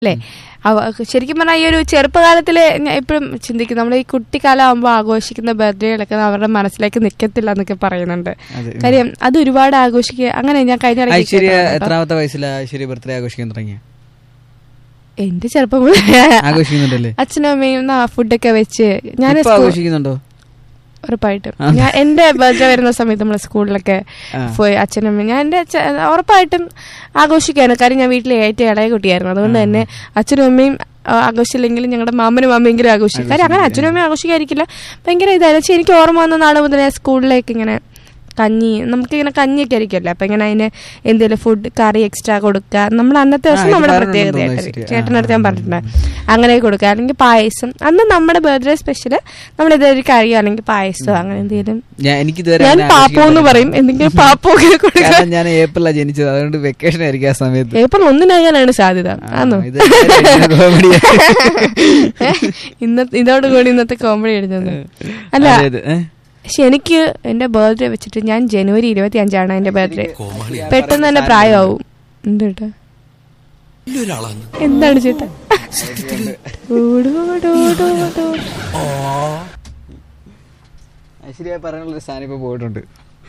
അല്ലേ? ശരിക്കും പറഞ്ഞാൽ ഈ ഒരു ചെറുപ്പകാലത്തില് ഞാൻ എപ്പോഴും ചിന്തിക്കും, നമ്മൾ ഈ കുട്ടിക്കാലം ആകുമ്പോൾ ആഘോഷിക്കുന്ന ബർത്ത്ഡേകളൊക്കെ അവരുടെ മനസ്സിലേക്ക് നിൽക്കത്തില്ല എന്നൊക്കെ പറയുന്നുണ്ട്. കാര്യം അത് ഒരുപാട് ആഘോഷിക്കുക. അങ്ങനെ ഞാൻ കഴിഞ്ഞ എത്രാമത്തെ വയസ്സിലാണ് ബർത്ത്ഡേ ആഘോഷിക്കാൻ തുടങ്ങിയ? എന്റെ ചെറുപ്പം ആഘോഷിക്കുന്നുണ്ടല്ലേ? അച്ഛനും അമ്മയും ഫുഡൊക്കെ വെച്ച് ഞാൻ ആഘോഷിക്കുന്നുണ്ടോ? ഉറപ്പായിട്ടും. ഞാൻ എന്റെ ബർത്ത്ഡേ വരുന്ന സമയത്ത് നമ്മള് സ്കൂളിലൊക്കെ പോയി അച്ഛനും ഞാൻ എന്റെ ഉറപ്പായിട്ടും ആഘോഷിക്കാണ്. കാര്യം ഞാൻ വീട്ടിലെ ഏറ്റവും ഇളയ കുട്ടിയായിരുന്നു. അതുകൊണ്ട് തന്നെ അച്ഛനും അമ്മയും ആഘോഷിച്ചില്ലെങ്കിലും ഞങ്ങളുടെ മാമനും അമ്മയെങ്കിലും ആഘോഷിക്കും. കാര്യം അങ്ങനെ അച്ഛനും അമ്മയും ആഘോഷിക്കാതിരിക്കില്ല. ഭയങ്കര ഇതായിരുന്നു. പക്ഷെ എനിക്ക് ഓർമ്മ വന്ന നാളെ മുതലേ സ്കൂളിലേക്ക് ഇങ്ങനെ നമുക്കിങ്ങനെ കഞ്ഞിയൊക്കെ ആയിരിക്കുമല്ലോ, അപ്പൊ ഇങ്ങനെ അതിന് എന്തെങ്കിലും ഫുഡ് കറി എക്സ്ട്രാ കൊടുക്കുക. നമ്മൾ അന്നത്തെ ദിവസം നമ്മുടെ പ്രത്യേകതയായിട്ട് ചേട്ടനടുത്ത് ഞാൻ പറഞ്ഞിട്ടുണ്ട്, അങ്ങനെ കൊടുക്കുക. അല്ലെങ്കിൽ പായസം, അന്ന് നമ്മുടെ ബർത്ത്ഡേ സ്പെഷ്യല് നമ്മൾ ഇതൊരു കറിയോ അല്ലെങ്കിൽ പായസമോ അങ്ങനെ എന്തെങ്കിലും. ഞാൻ പാപ്പോ എന്ന് പറയും, എന്തെങ്കിലും പാപ്പോ കൊടുക്കുക. ഞാൻ ഏപ്രിലാണ് ജനിച്ചത്, അതുകൊണ്ട് വെക്കേഷൻ ആയിരിക്കും ആ സമയത്ത്. ഏപ്രിൽ 1 സാധ്യത ആണോ? ഇതോടുകൂടി ഇന്നത്തെ കോമഡി എഴുതുന്നത് അല്ല. പക്ഷെ എനിക്ക് എന്റെ ബർത്ത്ഡേ വെച്ചിട്ട് ഞാൻ ജനുവരി 25 എന്റെ ബർത്ത്ഡേ. പെട്ടെന്ന് തന്നെ പ്രായമാവും. എന്താ എന്താണ് ചേട്ടാ? പറയാനുള്ളൊരു സാധനം ഇപ്പൊ പോയിട്ടുണ്ട്.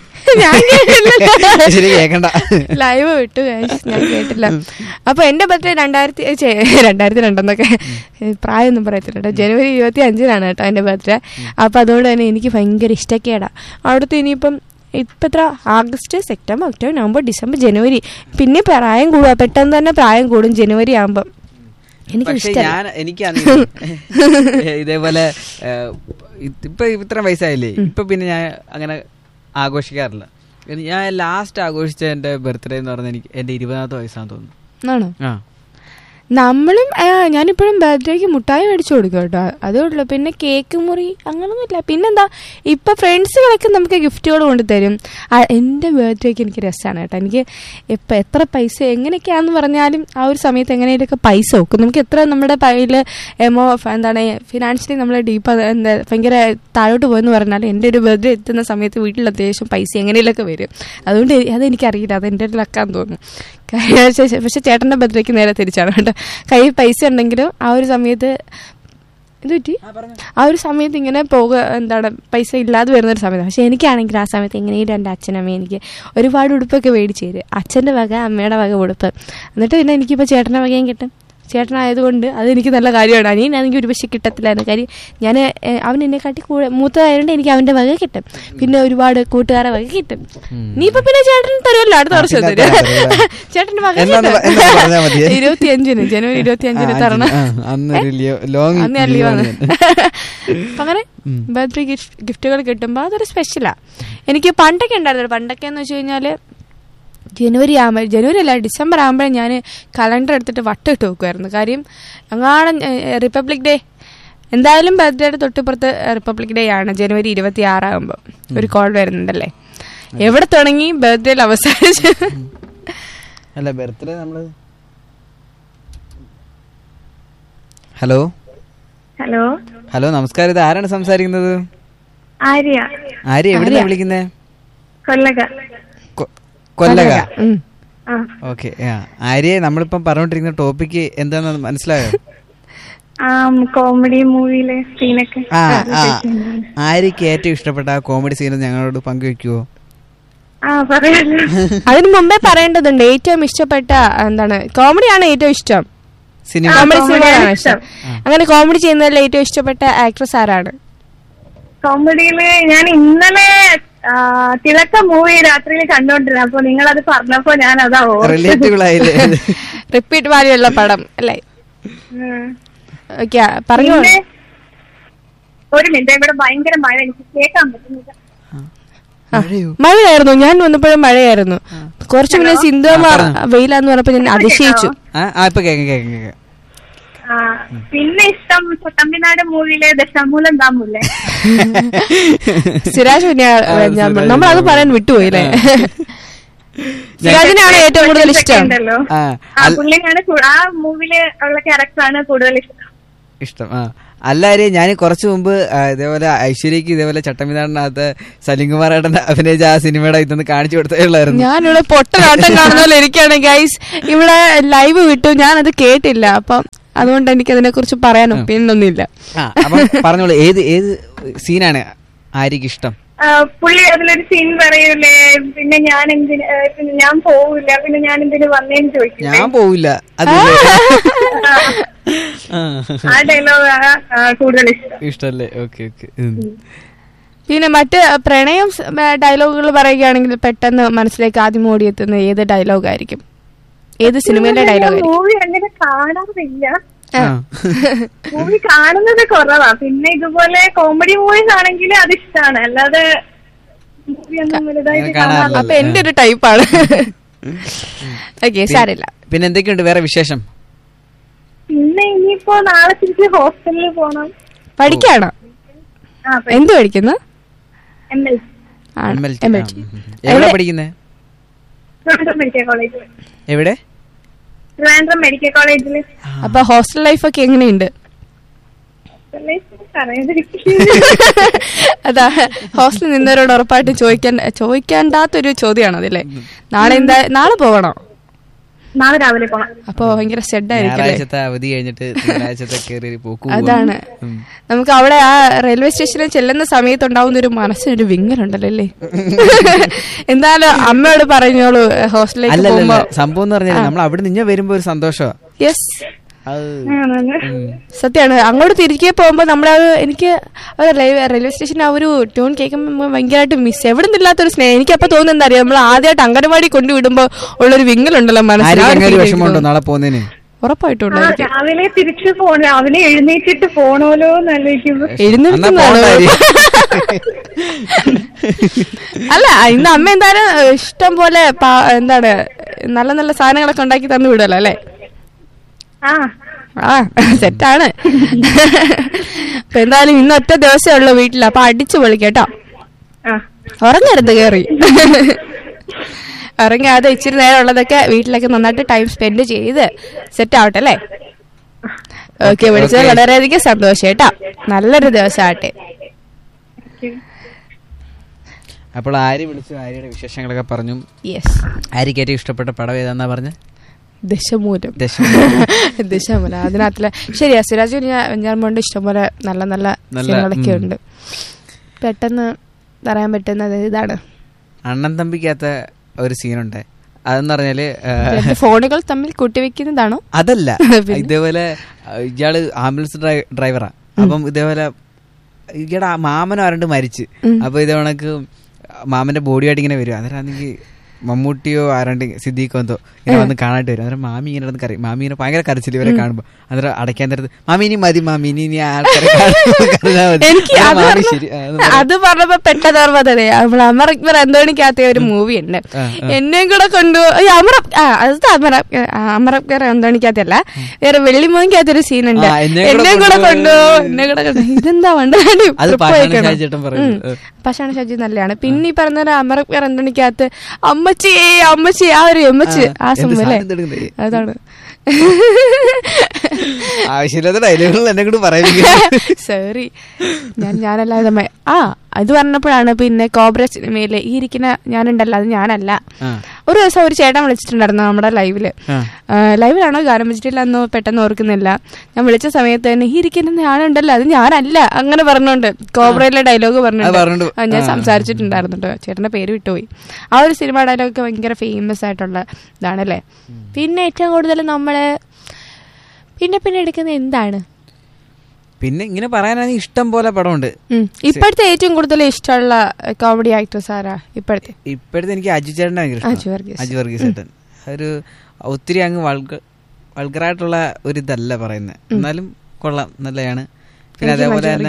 ലൈവ് വിട്ടു, ഞാൻ കേട്ടില്ല. അപ്പൊ എന്റെ ബർത്ത്ഡേ 2002 പ്രായമൊന്നും പറയത്തില്ല, ജനുവരി 25 കേട്ടോ എന്റെ ബർത്ത്ഡേ. അപ്പൊ അതുകൊണ്ട് തന്നെ എനിക്ക് ഭയങ്കര ഇഷ്ടക്കേടാ. അവിടുത്തെ ഇനിയിപ്പം ഇപ്പൊ എത്ര August, September, October, November, December, ജനുവരി, പിന്നെ പ്രായം കൂടുക. പെട്ടെന്ന് തന്നെ പ്രായം കൂടും ജനുവരി ആകുമ്പം. എനിക്ക് ഇതേപോലെ ഇപ്പൊ ഇത്ര വയസ്സായില്ലേ, ഇപ്പൊ പിന്നെ ഞാൻ അങ്ങനെ ആഘോഷിക്കാറില്ല. ഞാൻ ലാസ്റ്റ് ആഘോഷിച്ച എന്റെ ബർത്ത്ഡേ എന്ന് പറഞ്ഞാൽ എനിക്ക് എന്റെ 20ാമത്തെ വയസ്സാന്ന് തോന്നുന്നു. ആണോ? നമ്മളും ഞാനിപ്പോഴും ബർത്ത്ഡേക്ക് മുട്ടായി മേടിച്ചു കൊടുക്കും കേട്ടോ, അതേ ഉള്ളു. പിന്നെ കേക്ക് മുറി അങ്ങനൊന്നുമില്ല. പിന്നെന്താ, ഇപ്പൊ ഫ്രണ്ട്സുകളൊക്കെ നമുക്ക് ഗിഫ്റ്റുകൾ കൊണ്ടുതരും. എൻ്റെ ബർത്ത്ഡേക്ക് എനിക്ക് രസമാണ് കേട്ടോ. എനിക്ക് ഇപ്പം എത്ര പൈസ എങ്ങനെയൊക്കെയാണെന്ന് പറഞ്ഞാലും ആ ഒരു സമയത്ത് എങ്ങനെയൊക്കെ പൈസ വെക്കും. നമുക്ക് എത്ര നമ്മുടെ കയ്യിൽ എന്താണ് ഫിനാൻഷ്യലി നമ്മൾ ഭയങ്കര താഴോട്ട് പോയെന്ന് പറഞ്ഞാലും എൻ്റെ ഒരു ബർത്ത്ഡേ എത്തുന്ന സമയത്ത് വീട്ടിൽ അത്യാവശ്യം പൈസ എങ്ങനെയൊക്കെ വരും. അതുകൊണ്ട് അതെനിക്കറിയില്ല, അതെൻ്റെ ഒരു ലക്കാന്ന് തോന്നുന്നു. പക്ഷെ ചേട്ടൻ്റെ ബർത്ത്ഡേക്ക് നേരെ തിരിച്ചാണ് കേട്ടോ. കയ്യിൽ പൈസ ഉണ്ടെങ്കിലും ആ ഒരു സമയത്ത് ഇങ്ങനെ എന്താണ് പൈസ ഇല്ലാതെ വരുന്നൊരു സമയത്ത്. പക്ഷെ എനിക്കാണെങ്കിൽ ആ സമയത്ത് എങ്ങനെയും എൻ്റെ അച്ഛനമ്മ എനിക്ക് ഒരുപാട് ഉടുപ്പൊക്കെ മേടിച്ച് തരും. അച്ഛൻ്റെ വക അമ്മയുടെ വക ഉടുപ്പ്. എന്നിട്ട് പിന്നെ എനിക്കിപ്പോൾ ചേട്ടൻ്റെ വകയും കിട്ടും. ചേട്ടനായതുകൊണ്ട് അതെനിക്ക് നല്ല കാര്യമാണ്. അനിയനാണെങ്കിൽ ഒരു പക്ഷേ കിട്ടത്തില്ലായിരുന്നു. കാര്യം ഞാൻ അവൻ എന്നെ കാട്ടി മൂത്തതായതുകൊണ്ട് എനിക്ക് അവൻ്റെ വക കിട്ടും. പിന്നെ ഒരുപാട് കൂട്ടുകാരെ വക കിട്ടും. നീയിപ്പോ പിന്നെ ചേട്ടൻ തരുമല്ലോ, അടുത്ത വർഷം തരും. ചേട്ടൻ്റെ വക 25 ജനുവരി 25 തരണം. അന്ന് ലീവാണ്. അങ്ങനെ ബർത്ത്ഡേ ഗിഫ്റ്റുകൾ കിട്ടുമ്പോൾ അതൊരു സ്പെഷ്യലാ. എനിക്ക് പണ്ടൊക്കെ ഉണ്ടായിരുന്നു. പണ്ടൊക്കെ എന്ന് വെച്ച് കഴിഞ്ഞാൽ ജനുവരി അല്ല ഡിസംബർ ആകുമ്പോഴേ ഞാൻ കലണ്ടർ എടുത്തിട്ട് വട്ടിട്ട് വെക്കുമായിരുന്നു. കാര്യം അങ്ങാണ് റിപ്പബ്ലിക് ഡേ, എന്തായാലും ബർത്ത്ഡേയുടെ തൊട്ടിപ്പുറത്ത് റിപ്പബ്ലിക് ഡേ ആണ് ജനുവരി 26 ആകുമ്പോൾ. ഒരു കോൾ വരുന്നുണ്ടല്ലേ, എവിടെ തുടങ്ങി ബർത്ത്ഡേയിൽ അവസാനിച്ചു. അല്ല ബർത്ത്ഡേ നമ്മള് ഹലോ ഹലോ ഹലോ നമസ്കാരം, ഇത് ആരാണ് സംസാരിക്കുന്നത്? ആര്യ. എവിടെയാണ് വിളിക്കുന്നത്? കൊല്ലക. ഓക്കെ. ആര്യ, നമ്മളിപ്പം പറഞ്ഞോണ്ടിരിക്കുന്ന ടോപ്പിക്ക് എന്താണെന്ന് മനസ്സിലായോ? കോമഡി മൂവിയിലെ സീനൊക്കെ. ആര്യക്ക് ഏറ്റവും ഇഷ്ടപ്പെട്ട ആ കോമഡി സീൻ ഞങ്ങളോട് പങ്കുവെക്കുവോ? അതിന് മുമ്പേ പറയേണ്ടതുണ്ട്, ഏറ്റവും ഇഷ്ടപ്പെട്ട എന്താണ് കോമഡിയാണ് ഏറ്റവും ഇഷ്ടം, കോമഡി സിനിമയാണ് ഇഷ്ടം. അങ്ങനെ കോമഡി ചെയ്യുന്നതിൽ ഏറ്റവും ഇഷ്ടപ്പെട്ട ആക്ട്രസ് ആരാണ്? കോമഡിയില് ഞാൻ ഇന്നലെ തിളക്ക മൂവി രാത്രിയിൽ കണ്ടോണ്ടിരുന്നു. അപ്പൊ നിങ്ങളത് പറഞ്ഞപ്പോ ഞാൻ അതാ റിപ്പീറ്റ് വാല്യുള്ള പടം അല്ലേ? പറഞ്ഞു. ഒരു മിനിറ്റ്, ഇവിടെ ഭയങ്കര മഴ, എനിക്ക് കേൾക്കാൻ പറ്റുന്നില്ല. മഴയായിരുന്നു, ഞാൻ വന്നപ്പോഴും മഴയായിരുന്നു. കുറച്ചു മുന്നേ സിന്ധുവ വെയിലാന്ന് പറഞ്ഞപ്പോ ഞാൻ അതിശയിച്ചു. പിന്നെ ഇഷ്ടം തമിഴ്നാട് മൂവിയിലെ ദശമൂലം താമൂല്ലേ, സിരാജ്. നമ്മൾ അത് പറയാൻ വിട്ടുപോയില്ലേ? സിരാജിനാണ് ഏറ്റവും കൂടുതൽ ഇഷ്ടം. പുള്ളിയാണ് ആ മൂവിയില് ഉള്ള ക്യാരക്ടറാണ് കൂടുതൽ ഇഷ്ടം. ഇഷ്ടം. അല്ലാരും ഞാൻ കുറച്ചു മുമ്പ് ഇതേപോലെ ഐശ്വര്യക്ക് ഇതേപോലെ ചട്ടമ്പിനാടിനകത്ത് സലിംകുമാറേട്ടൻ അഭിനയിച്ച ആ സിനിമയുടെ ഇതൊന്ന് കാണിച്ചു കൊടുത്തേള്ളായിരുന്നു. ഞാനിവിടെ പൊട്ടനാട്ടം കാണുന്ന പോലെ ഇരിക്കുകയാണ് ഗൈസ്. ഇവിടെ ലൈവ് വിട്ടു, ഞാനത് കേട്ടില്ല. അപ്പം അതുകൊണ്ട് എനിക്ക് അതിനെ കുറിച്ച് പറയാൻ ഒപ്പീനിയൊന്നുമില്ല. അപ്പം പറഞ്ഞോളൂ, ഏത് സീനാണ് ആര്യക്ക് ഇഷ്ടം? പുള്ളി അതിലൊരു സീൻ പറയൂലേ, പിന്നെ ഞാൻ എന്തിന്, പിന്നെ ഞാൻ പോവില്ല, പിന്നെ ഞാൻ എന്തിനു വന്നേന്ന് ചോദിക്കും. ഞാൻ പോവില്ല, ആ ഡയലോഗ് കൂടുതൽ ഇഷ്ടല്ലേ? ഓക്കെ. പിന്നെ മറ്റ് പ്രണയം ഡയലോഗുകൾ പറയുകയാണെങ്കിൽ പെട്ടെന്ന് മനസ്സിലേക്ക് ആദ്യം ഓടിയെത്തുന്ന ഏത് ഡയലോഗ് ആയിരിക്കും? ഏത് സിനിമയിലെ ഡയലോഗ്? മൂവി അങ്ങനെ കാണാറില്ല, മൂവി കാണുന്നത് കുറവാ. പിന്നെ ഇതുപോലെ കോമഡി മൂവീസ് ആണെങ്കിൽ അത് ഇഷ്ടമാണ്, അല്ലാതെ മൂവി ഒന്നും വലുതായിട്ട് കാണാറില്ല. അപ്പൊ എന്റെ ഒരു ടൈപ്പാണ്. ഓക്കെ, സാരില്ല. പിന്നെ എന്തൊക്കെയുണ്ട് വേറെ വിശേഷം? പിന്നെ ഇനിയിപ്പോ നാളെ തിരിച്ച് ഹോസ്റ്റലിൽ പോണം. പഠിക്കാണോ? എന്ത് പഠിക്കുന്നു? എവിടെ പഠിക്കുന്നേ? മെഡിക്കൽ കോളേജിൽ. എവിടെ? ട്രിവാൻഡ്രം മെഡിക്കൽ കോളേജിൽ. അപ്പൊ ഹോസ്റ്റൽ ലൈഫ് ഒക്കെ എങ്ങനെയുണ്ട്? അതാ ഹോസ്റ്റലിൽ നിന്നവരോട് ഉറപ്പായിട്ട് ചോദിക്കേണ്ടാത്തൊരു ചോദ്യമാണ് അതല്ലേ. നാളെ പോകണോ? നാളെ രാവിലെ പോകണം. അപ്പൊ ഭയങ്കര ഷെഡായിരിക്കും. അവധി കഴിഞ്ഞിട്ട് അതാണ് നമുക്ക് അവിടെ ആ റെയിൽവേ സ്റ്റേഷനിൽ ചെല്ലുന്ന സമയത്ത് ഉണ്ടാവുന്ന ഒരു മനസ്സിനൊരു വിങ്ങലുണ്ടല്ലോ അല്ലേ. എന്തായാലും അമ്മയോട് പറഞ്ഞോളൂ ഹോസ്റ്റലിലേക്ക് പോകുമ്പോ. സംഭവം എന്ന് പറഞ്ഞാൽ നമ്മൾ അവിടെ നിന്ന് വരുമ്പോ ഒരു സന്തോഷമാണ്. യെസ്, സത്യമാണ്. അങ്ങോട്ട് തിരികെ പോകുമ്പോ നമ്മുടെ എനിക്ക് റെയിൽവേ സ്റ്റേഷനിൽ ആ ഒരു ട്യൂൺ കേൾക്കുമ്പോൾ ഭയങ്കരമായിട്ട് മിസ്, എവിടെ നിന്നില്ലാത്തൊരു സ്നേഹം. എനിക്ക് അപ്പൊ തോന്നുന്നത് എന്താ അറിയാം, നമ്മൾ ആദ്യമായിട്ട് അംഗനവാടി കൊണ്ടുവിടുമ്പോ ഉള്ളൊരു വിങ്ങലുണ്ടല്ലോ മനസ്സിൽ. ഉറപ്പായിട്ടുള്ള രാവിലെ തിരിച്ചു പോകണം, രാവിലെ എഴുന്നേറ്റിട്ട് പോണോലോ എന്നാലോചിക്കുമ്പോ അല്ല, ഇന്ന് അമ്മ എന്തായാലും ഇഷ്ടം പോലെ എന്താണ് നല്ല നല്ല സാധനങ്ങളൊക്കെ ഉണ്ടാക്കി തന്നു വിടുമല്ലോ അല്ലേ. സെറ്റാണ്. അപ്പൊ എന്തായാലും ഇന്ന് ഒറ്റ ദിവസമേ ഉള്ളൂ വീട്ടിൽ, അപ്പൊ അടിച്ചു പൊളിക്കട്ടോ. ഉറങ്ങരുത് കേറി, ഉറങ്ങാതെ ഇച്ചിരി നേരം ഉള്ളതൊക്കെ വീട്ടിലൊക്കെ നന്നായിട്ട് ടൈം സ്പെൻഡ് ചെയ്ത് സെറ്റ് ആവട്ടെ അല്ലേ. ഓക്കെ, വിളിച്ചത് വളരെയധികം സന്തോഷം കേട്ടോ. നല്ലൊരു ദിവസമാട്ടെ. അപ്പോൾ ആര്യ വിളിച്ചു, ആര്യയുടെ വിശേഷങ്ങളൊക്കെ പറഞ്ഞു. യെസ്. ആര്യക്ക് ഏറ്റവും ഇഷ്ടപ്പെട്ട പടം ഏതാന്നാ പറഞ്ഞ? ദശമൂലം. അതിനകത്തില് ശരിയാ, സിരാജ് വെഞ്ഞാറമ്മൂടിന്റെ ഇഷ്ടംപോലെ നല്ല നല്ല സിനിമകളൊക്കെ ഉണ്ട്. പെട്ടെന്ന് പറയാൻ പറ്റുന്നത് ഇതാണ്. അണ്ണൻ തമ്പിക്കകത്ത ഒരു സീനുണ്ട്, അതെന്ന് പറഞ്ഞാല് ഫോണുകൾ തമ്മിൽ കൂട്ടിവെക്കുന്നതാണോ? അതല്ല, ഇതേപോലെ ഇയാള് ആംബുലൻസ് ഡ്രൈവറാ. അപ്പം ഇതേപോലെ ഇയാടെ മാമനോ ആരണ്ട് മരിച്ച്, അപ്പൊ ഇതേണക്ക് മാമന്റെ ബോഡിയായിട്ട് ഇങ്ങനെ വരും. അന്നേരമാണെങ്കിൽ മമ്മൂട്ടിയോ ആരാണ്ട് സിദ്ദീഖോ എന്തോ ഇങ്ങനെ വന്ന് കാണാനായിട്ട് വരും. അന്നേരം മാമി ഇങ്ങനെ കറി, മാമി ഇങ്ങനെ ഭയങ്കര കരച്ചിൽ ഇവരെ കാണുമ്പോ. അന്നേരം അടയ്ക്കാൻ നേരത്ത് മാമി ഇനി മതി, മാമി ഇനി ആൾക്കാരെ അത് പറഞ്ഞപ്പോ പെട്ടെന്ന് അമർ അക്ബർ അന്തോണിക്കകത്ത ഒരു മൂവി ഉണ്ട്, എന്നെയും കൂടെ കൊണ്ടുപോയി. അമർ അക്ബർ അന്തോണിക്കകത്തല്ല, വേറെ വെള്ളിമോനിക്കകത്തൊരു സീനുണ്ട്, എന്നെയും കൂടെ കൊണ്ടുപോകും, എന്നെ കൂടെ ഇതെന്താ വണ്ടാണ് പാഷാണ ഷാജി നല്ലതാണ്. പിന്നെ ഈ പറഞ്ഞ അമർ അക്ബർ അന്തോണിക്കകത്ത് അമ്മച്ചി ആ ഒരു എമ്മച്ച് ആ സംഭവം അല്ലേ, അതാണ്. ആവശ്യമില്ലാത്ത ഡയലോഗുകൾ എന്നെ കൂടെ പറയുന്നത്. സോറി, ഞാനല്ലാതെ അത് പറഞ്ഞപ്പോഴാണ്. പിന്നെ കോബ്ര സിനിമയില് ഈ ഇരിക്കുന്ന ഞാനുണ്ടല്ലോ, അത് ഞാനല്ല. ഒരു ദിവസം ഒരു ചേട്ടൻ വിളിച്ചിട്ടുണ്ടായിരുന്നു നമ്മുടെ ലൈവിലാണോ ഗാനം വെച്ചിട്ടില്ലെന്നോ പെട്ടെന്ന് ഓർക്കുന്നില്ല. ഞാൻ വിളിച്ച സമയത്ത് തന്നെ ഈ ഇരിക്കുന്ന ഞാനുണ്ടല്ലോ, അത് ഞാനല്ല അങ്ങനെ പറഞ്ഞോണ്ട് കോബ്രയിലെ ഡയലോഗ് പറഞ്ഞിട്ടുണ്ട്. ഞാൻ സംസാരിച്ചിട്ടുണ്ടായിരുന്നുണ്ട്, ചേട്ടന്റെ പേര് വിട്ടുപോയി. ആ ഒരു സിനിമ ഡയലോഗ് ഭയങ്കര ഫേമസ് ആയിട്ടുള്ള ഇതാണല്ലേ. പിന്നെ ഏറ്റവും കൂടുതൽ നമ്മള് പിന്നെ എടുക്കുന്ന എന്താണ്? പിന്നെ ഇങ്ങനെ പറയാനാണെങ്കിൽ ഇഷ്ടം പോലെ പടമുണ്ട്. ഇപ്പോഴത്തെ ഏറ്റവും കൂടുതൽ ഇഷ്ടമുള്ള കോമഡി ആക്ട്രസ് ആരാ ഇപ്പോഴത്തെ? എനിക്ക് അജു ചേട്ടൻ ഭയങ്കര ഇഷ്ടം. അജു വർഗീസ് ചേട്ടൻ ഒരു ഒത്തിരി അങ്ങ് വൾഗറായിട്ടുള്ള ഒരു ഇതല്ല പറയുന്നത്, എന്നാലും കൊള്ളാം, നല്ലതാണ്. പിന്നെ അതേപോലെ തന്നെ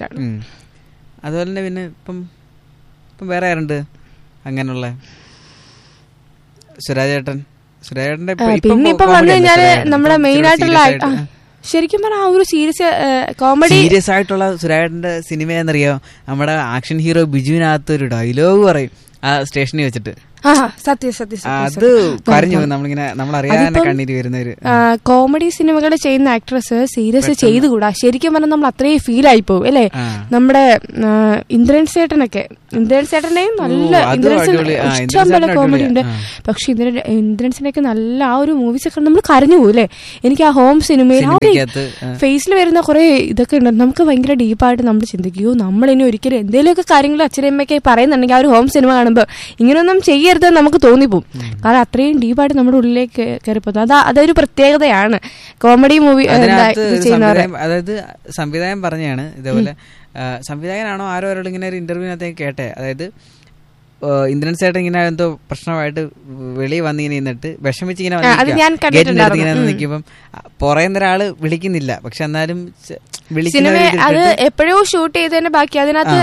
പിന്നെ ഇപ്പം വേറെ ആരുണ്ട് അങ്ങനെയുള്ള? സുരാജേട്ടൻ. സുരാജേട്ടന്റെ പിന്നെ ഇപ്പൊ വന്നു കഴിഞ്ഞാല് നമ്മുടെ മെയിൻ ആയിട്ടുള്ള ശരിക്കും പറഞ്ഞാൽ ആ ഒരു സീരിയസ് ആയിട്ടുള്ള സുരാജേട്ടന്റെ സിനിമ എന്നറിയോ? നമ്മുടെ ആക്ഷൻ ഹീറോ ബിജുവിനകത്ത് ഒരു ഡയലോഗ് പറയും ആ സ്റ്റേഷനിൽ വെച്ചിട്ട്, ആ സത്യം സത്യം അത് കരഞ്ഞു നമ്മളിങ്ങനെ നമ്മളറിയാതെ കണ്ണീര് വരുന്നൊരു കോമഡി സിനിമകൾ ചെയ്യുന്ന ആക്ട്രസ് സീരിയസ് ചെയ്തുകൂടാ. ശരിക്കും പറഞ്ഞാൽ നമ്മൾ അത്രയും ഫീൽ ആയി പോകും അല്ലെ. നമ്മുടെ ഇന്ദ്രൻ ചേട്ടനെയും നല്ല ഇഷ്ടം പോലെ കോമഡി ഉണ്ട്. പക്ഷെ ഇന്ദ്രൻസിനൊക്കെ നല്ല ആ ഒരു മൂവീസ് ഒക്കെ നമ്മൾ കരഞ്ഞു പോകും അല്ലെ. എനിക്ക് ആ ഹോം സിനിമയിൽ ഫേസിൽ വരുന്ന കുറെ ഇതൊക്കെ ഉണ്ട്. നമുക്ക് ഭയങ്കര ഡീപ്പായിട്ട് നമ്മൾ ചിന്തിക്കുകയോ നമ്മളിനി ഒരിക്കലും എന്തെങ്കിലുമൊക്കെ കാര്യങ്ങൾ അച്ഛനമ്മയൊക്കെ പറയുന്നുണ്ടെങ്കിൽ ആ ഒരു ഹോം സിനിമ കാണുമ്പോൾ ഇങ്ങനെയൊന്നും ചെയ്യരുതെന്ന് നമുക്ക് തോന്നിപ്പോവും. കാരണം അത്രയും ഡീപ്പായിട്ട് നമ്മുടെ ഉള്ളിലേക്ക് കയറിപ്പോകും. അതൊരു പ്രത്യേകതയാണ് കോമഡി മൂവി ചെയ്യുന്നവരെ. അതായത് സംവിധായകൻ പറഞ്ഞാണ് ഇതേപോലെ, സംവിധായകനാണോ ആരോ അവരോട് ഇങ്ങനെ ഒരു ഇന്റർവ്യൂവിനകത്തേക്ക് കേട്ടെ. അതായത് ഇന്ദ്രൻ ചേട്ടൻ ഇങ്ങനെ എന്തോ പ്രശ്നമായിട്ട് വെളിയിൽ വന്നിങ്ങനെ നിന്നിട്ട് വിഷമിച്ചിങ്ങനെ നിൽക്കുമ്പം പുറയുന്ന ഒരാള് വിളിക്കുന്നില്ല. പക്ഷെ എന്നാലും സിനിമ അത് എപ്പോഴോ ഷൂട്ട് ചെയ്തതിന്റെ ബാക്കി അതിനകത്ത്